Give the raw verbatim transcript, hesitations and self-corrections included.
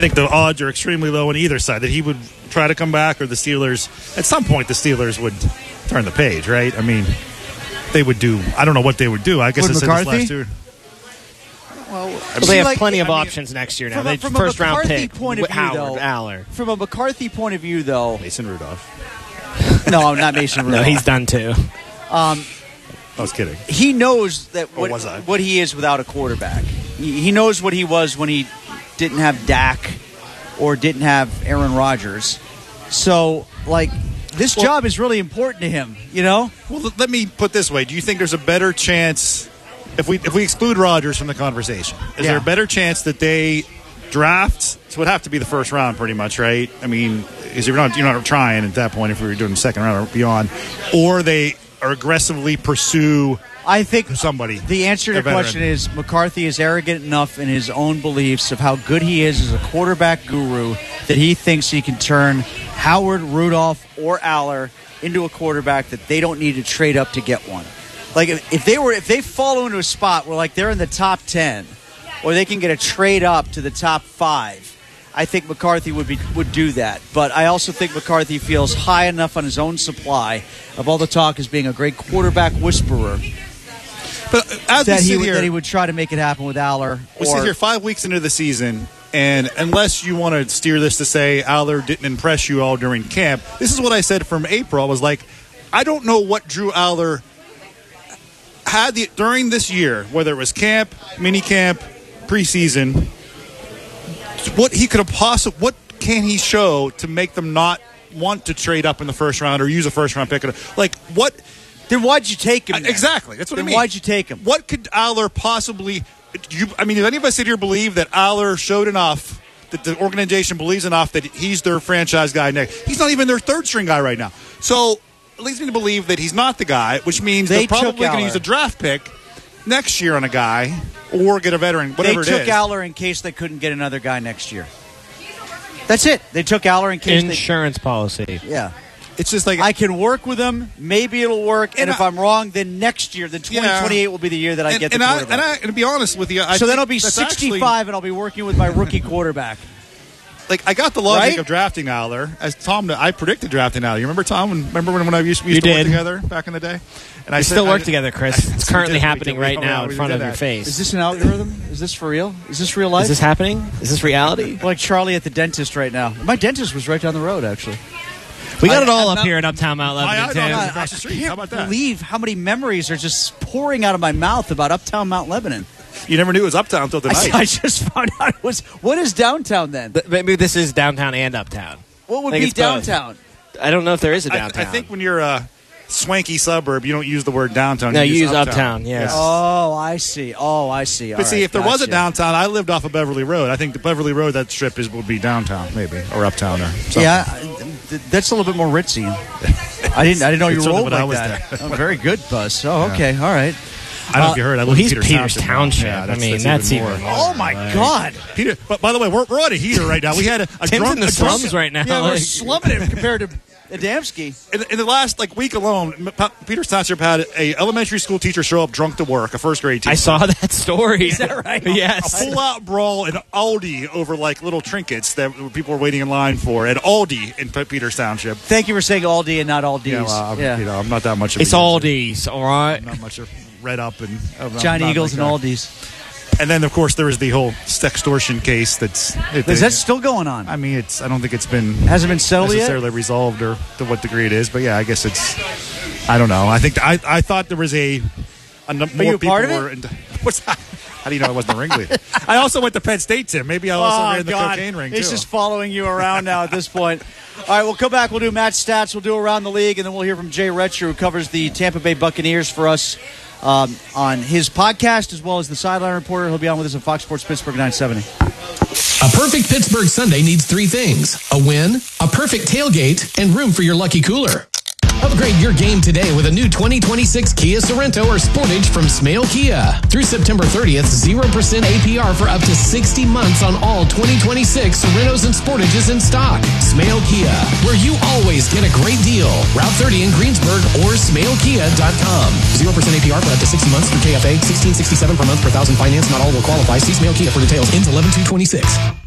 think the odds are extremely low on either side that he would try to come back, or the Steelers. At some point, the Steelers would turn the page, right? I mean, they would do. I don't know what they would do. I guess Would I said McCarthy? this last year. Well, I they have like, plenty of I mean, options next year now. From a, They from first a round McCarthy pick, point of view, Howard, though, Aller. From a McCarthy point of view, though. Mason Rudolph. No, not Mason Rudolph. No, he's done too. Um, I was kidding. he knows that Or what, was I? what he is without a quarterback. He, he knows what he was when he didn't have Dak or didn't have Aaron Rodgers. So, like, this Well- job is really important to him, you know? Well, let me put it this way. Do you think there's a better chance, if we if we exclude Rodgers from the conversation, is Yeah. there a better chance that they draft? So it would have to be the first round pretty much, right? I mean, is you're not, you're not trying at that point if we were doing the second round or beyond. Or they are aggressively pursue I think somebody. the answer to a the veteran. question is McCarthy is arrogant enough in his own beliefs of how good he is as a quarterback guru that he thinks he can turn Howard, Rudolph, or Aller into a quarterback that they don't need to trade up to get one. Like if, if they were, if they fall into a spot where like they're in the top ten, or they can get a trade up to the top five, I think McCarthy would be would do that. But I also think McCarthy feels high enough on his own supply of all the talk as being a great quarterback whisperer But as that we he, sit would, here, that he would try to make it happen with Aller. we or, sit here five weeks into the season, and unless you want to steer this to say Aller didn't impress you all during camp, this is what I said from April. I was like, I don't know what Drew Aller had the, during this year, whether it was camp, mini camp, preseason, what he could have possibly, what can he show to make them not want to trade up in the first round or use a first round pick? Like what? Then why'd you take him? Uh, then? exactly. That's what then I mean. Why'd you take him? What could Aller possibly? Do you, I mean, does any of us sit here believe that Aller showed enough, that the organization believes enough that he's their franchise guy next? He's not even their third string guy right now. So it leads me to believe that he's not the guy, which means They they're probably took going to Aller. use a draft pick next year on a guy or get a veteran, whatever they it took is. Aller in case they couldn't get another guy next year. That's it. They took Aller in case Insurance policy. they. Yeah. It's just like I can work with him. Maybe it'll work. And, And if I- I'm wrong, then next year, then twenty twenty-eight will be the year that I and, get the and I, quarterback. and I, and to be honest with you, I so then think I'll be that's sixty-five, actually- and I'll be working with my rookie quarterback. Like I got the logic Right? of drafting Aller, as Tom. I predicted drafting Aller. You remember Tom? When, remember when, when I used, we used You to work did. together back in the day? And I We said- still work I- together, Chris. It's We currently did, we happening did. right Oh, now yeah, in we front did of that. your face. Is this an algorithm? Is this for real? Is this real life? Is this happening? Is this reality? like Charlie at the dentist right now? My dentist was right down the road, actually. We got I- it all I'm up not- here in Uptown Mount My Lebanon, eyes too. on I, it. across the I street. can't How about that? believe how many memories are just pouring out of my mouth about Uptown Mount Lebanon. You never knew it was Uptown until tonight. I, I just found out it was. What is downtown then? Th- Maybe this is downtown and uptown. What would I think be it's both. downtown? I don't know if there is a I, downtown. I think when you're a swanky suburb, you don't use the word downtown. No, you you use use uptown. uptown, yes. Oh, I see. Oh, I see. But All see, right, if there was a gotcha. downtown, I lived off of Beverly Road. I think the Beverly Road, that strip is would be downtown, maybe, or uptown, or something. Yeah, I- th- that's a little bit more ritzy. I didn't. I didn't know you It's rolled something when I like was that. Oh, very good, Buzz. Oh, okay. All right. I don't know if you heard. I well, live in he's Peters, Peters Township. Township. Yeah, I mean, that's even more. Oh my God. Peter, but by the way, we're, we're on a heater right now. We had a, a Tim's drunk in the a drunk- slums right now. Yeah, we're like- slumming him compared to Adamski. In, in the last like week alone, M- Pa- Peters Township had a elementary school teacher show up drunk to work, a first grade teacher. I saw that story. Is that right? Yes. A full-out brawl in Aldi over like little trinkets that people were waiting in line for at Aldi in P- Peters Township. Thank you for saying Aldi and not Aldi's. Yeah, well, I'm, Yeah. you know, I'm not that much. Of It's a Aldi's, all right? I'm not much of read up and I'm not- John not Eagles like and that. Aldi's. And then of course there was the whole sextortion case. That's it, Is that still going on? I mean, it's. I don't think it's been Hasn't been settled yet? necessarily resolved or to what degree it is. But yeah, I guess it's. I don't know. I think I. I thought there was a. a num- more you a people part of it? were. In, what's that? How do you know I wasn't a ringleader? I also went to Penn State, Tim. Maybe I also Oh, ran the God. cocaine ring He's too. just following you around now at this point. All right, we'll come back. We'll do Matt's stats. We'll do around the league, and then we'll hear from Jay Retcher, who covers the Tampa Bay Buccaneers for us um, on his podcast, as well as the Sideline Reporter. He'll be on with us on Fox Sports Pittsburgh nine seventy. A perfect Pittsburgh Sunday needs three things: a win, a perfect tailgate, and room for your lucky cooler. Upgrade your game today with a new twenty twenty-six Kia Sorento or Sportage from Smale Kia. Through September thirtieth, zero percent A P R for up to sixty months on all twenty twenty-six Sorentos and Sportages in stock. Smale Kia, where you always get a great deal. Route thirty in Greensburg or smale kia dot com. zero percent A P R for up to sixty months through K F A. sixteen sixty-seven per month per thousand finance. Not all will qualify. See Smale Kia for details. Ends eleven two twenty-six.